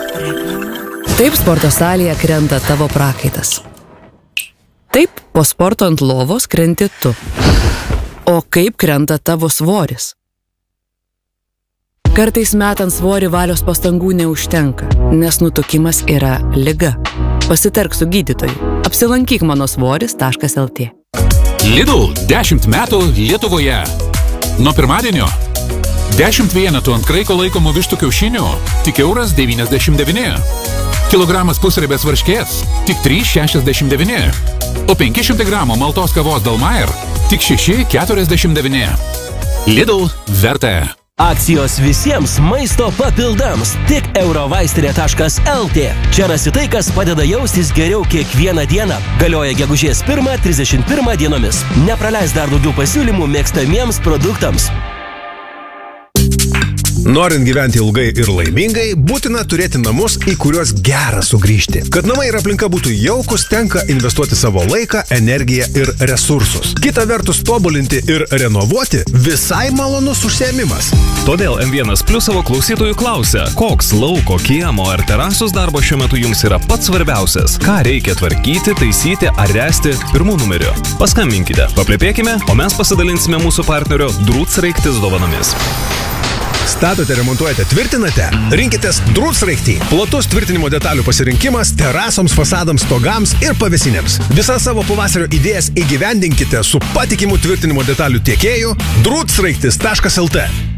Taip sporto salėje krenta tavo prakaitas. Taip po sporto ant lovos krenti tu. O kaip krenta tavo svoris? Kartais metant svorį valios pastangų neužtenka, nes nutukimas yra liga. Pasitark su gydytoju. Apsilankyk manosvoris.lt. Lidl 10 metų Lietuvoje. Nuo pirmadienio 10 vienetų ant kraiko laikomų vištų kiaušinių tik €1,99. Kilogramas pusriebės varškės tik €3,69. O 500 gramų maltos kavos Dalmair tik €6,49. Lidl verta. Akcijos visiems maisto papildams. Tik eurovaistinė.lt. Čia rasi tai, kas padeda jaustis geriau kiekvieną dieną. Galioja gegužės 1-31 dienomis. Nepraleis dar daugiau pasiūlymų mėgstamiems produktams. Norint gyventi ilgai ir laimingai, būtina turėti namus, į kuriuos gera sugrįžti. Kad namai ir aplinka būtų jaukus, tenka investuoti savo laiką, energiją ir resursus. Kita vertus, tobulinti ir renovuoti visai malonus užsiėmimas. Todėl M1 Plus savo klausytojų klausia, koks lauko, kiemo ar terasos darbo šiuo metu jums yra pats svarbiausias? Ką reikia tvarkyti, taisyti ar ręsti pirmų numeriu? Paskambinkite, paplepėkime, o mes pasidalinsime mūsų partnerio Drūtsraigtis dovanomis. Statote, remontuojate, tvirtinate? Rinkitės Drūtsraigtį. Platus tvirtinimo detalių pasirinkimas terasoms, fasadams, stogams ir pavėsinėms. Visas savo pavasario idėjas įgyvendinkite su patikimu tvirtinimo detalių tiekėju Drūtsraigtis.lt.